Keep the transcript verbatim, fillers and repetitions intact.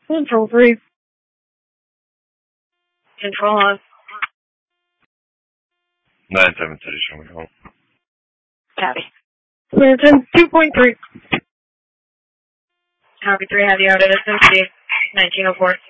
Control three. Control on. nine seven City, show me home. Copy. Clearton two point three. Copy three, have you out at S M C nineteen oh four.